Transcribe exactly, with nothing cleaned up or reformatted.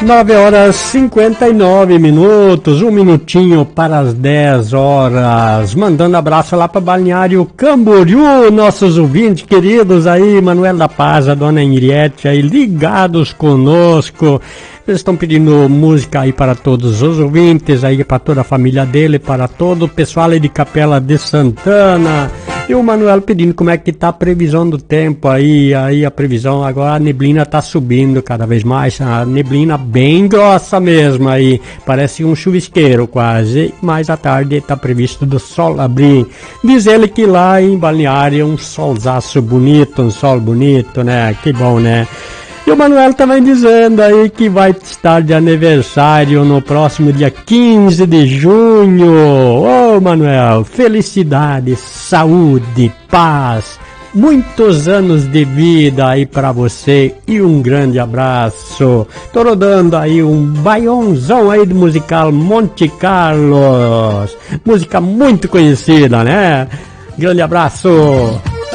nove horas e cinquenta e nove minutos, um minutinho para as dez horas. Mandando abraço lá para Balneário Camboriú, nossos ouvintes queridos aí, Manuel da Paz, a dona Henriette aí, ligados conosco. Eles estão pedindo música aí para todos os ouvintes, aí para toda a família dele, para todo o pessoal aí de Capela de Santana. E o Manuel pedindo como é que tá a previsão do tempo aí, aí a previsão agora, a neblina tá subindo cada vez mais, a neblina bem grossa mesmo aí, parece um chuvisqueiro quase, mas à tarde tá previsto do sol abrir. Diz ele que lá em Balneário um solzaço bonito, um sol bonito, né, que bom, né. E o Manuel também dizendo aí que vai estar de aniversário no próximo dia quinze de junho. Ô, Manuel, felicidade, saúde, paz, muitos anos de vida aí pra você e um grande abraço. Tô rodando aí um baiãozão aí do musical Monte Carlos, música muito conhecida, né? Grande abraço.